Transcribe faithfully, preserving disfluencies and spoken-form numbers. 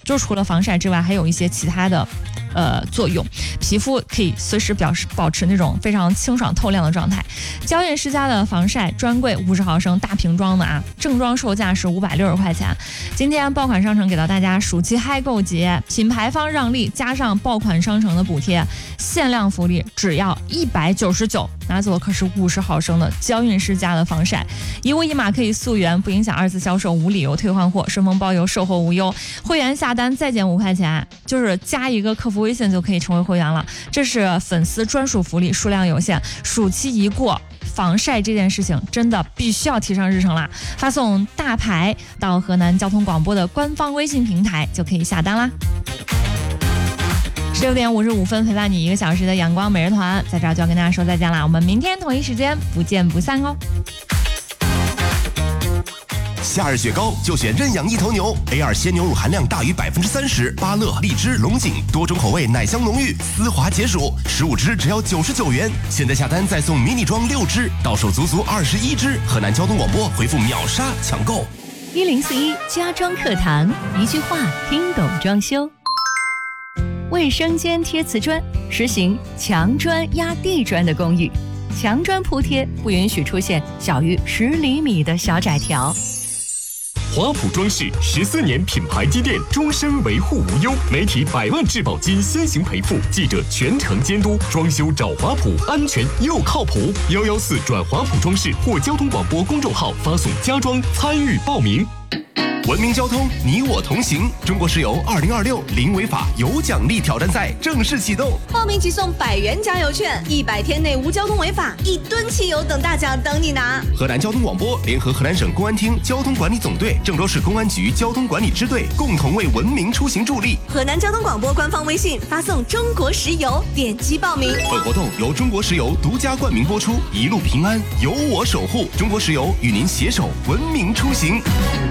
就除了防晒之外，还有一些其他的呃作用，皮肤可以随时表示保持那种非常清爽透亮的状态。娇韵诗家的防晒专柜五十毫升大瓶装的啊，正装售价是五百六十块钱。今天爆款商城给到大家暑期嗨购节，品牌方让利加上爆款商城的补贴，限量福利只要一百九十九，拿走可是五十毫升的娇韵诗家的防晒，一物一码可以溯源，不影响二次销售，无理由退换货，顺丰包邮，售后无忧。会员下单再减五块钱，就是加一个客服微信就可以成为会员了。这是粉丝专属福利，数量有限，暑期一过，防晒这件事情真的必须要提上日程啦！发送大牌到河南交通广播的官方微信平台就可以下单啦。十六点五十五分，陪伴你一个小时的阳光每日团，在这儿就要跟大家说再见啦！我们明天同一时间不见不散哦。 夏日雪糕就选认养一头牛 ，A 二 鲜牛乳含量大于百分之三十，芭乐、荔枝、龙井多种口味，奶香浓郁，丝滑解暑，十五支只要九十九元。现在下单再送迷你装六支，到手足足二十一支。河南交通广播回复秒杀抢购。 一零四一家装课堂，一句话听懂装修。卫生间贴瓷砖，实行墙砖压地砖的公寓，墙砖铺贴不允许出现小于十厘米的小窄条。 华普装饰十四年品牌积淀，终身维护无忧，媒体百万质保金先行赔付，记者全程监督，装修找华普，安全又靠谱。幺幺四转华普装饰或交通广播公众号发送家装参与报名。 文明交通，你我同行。中国石油二零二六零违法有奖励挑战赛正式启动， 报名即送百元加油券，一百天内无交通违法，一吨汽油等大奖等你拿。 河南交通广播联合河南省公安厅交通管理总队、郑州市公安局交通管理支队共同为文明出行助力。 河南交通广播官方微信发送中国石油，点击报名。 本活动由中国石油独家冠名播出，一路平安，有我守护。中国石油与您携手文明出行。